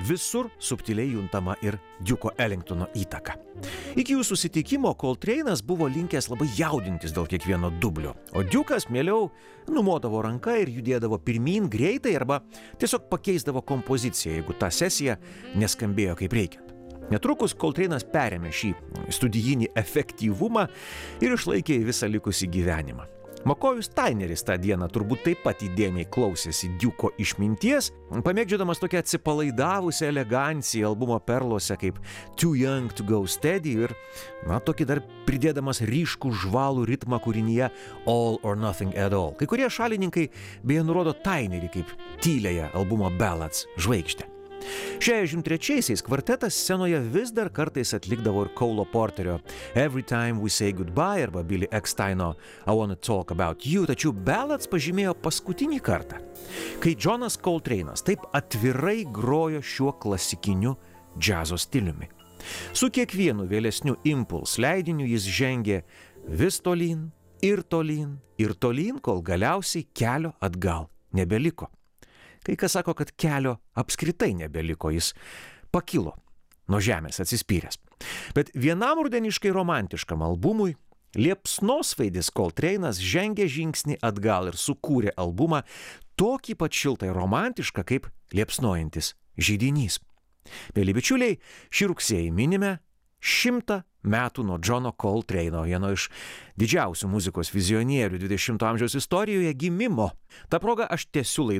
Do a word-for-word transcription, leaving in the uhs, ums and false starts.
visur subtiliai juntama ir Duke'o Ellingtono įtaka. Iki jų susitikimo Coltrane'as buvo linkęs labai jaudintis dėl kiekvieno dublio, o Duke'as mieliau numodavo ranka ir judėdavo pirmyn greitai arba tiesiog pakeisdavo kompoziciją, jeigu ta sesija neskambėjo kaip reikiant. Netrukus Coltrane'as perėmė šį studijinį efektyvumą ir išlaikė visą likusį gyvenimą. Makojus Taineris tą dieną turbūt taip pat įdėmiai klausėsi Duke'o išminties, pamėgdžiodamas tokią atsipalaidavusią eleganciją albumo perluose kaip Too Young to Go Steady ir, na, tokį dar pridėdamas ryškų žvalų ritmą kūrinyje All or Nothing at All. Kai kurie šalininkai beje nurodo Tainerį kaip tyliąją albumo Ballads žvaigždę. šešiasdešimt trečiaisiais kvartetas scenoje vis dar kartais atlikdavo ir Cole Porterio Every Time We Say Goodbye arba Billy Ecksteino I Wanna Talk About You, tačiau Ballads pažymėjo paskutinį kartą, kai Johnas Coltrane'as taip atvirai grojo šiuo klasikiniu džiazo stiliumi. Su kiekvienu vėlesniu Impulse leidiniu jis žengė vis tolyn ir tolyn ir tolyn, kol galiausiai kelio atgal nebeliko. Kai kas sako, kad kelio apskritai nebeliko, jis pakilo nuo žemės atsispyręs. Bet vienam rudeniškai romantiškam albumui liepsnosvaidis Coltrane'as žengė žingsnį atgal ir sukūrė albumą tokį pat šiltai romantišką kaip liepsnojantis židinys. Mieli bičiuliai, šį rugsėjį minime šimtą metų nuo Johno Coltrane'o, vieno iš didžiausių muzikos vizionierių dvidešimto amžiaus istorijoje gimimo. Ta proga aš tęsiu laidą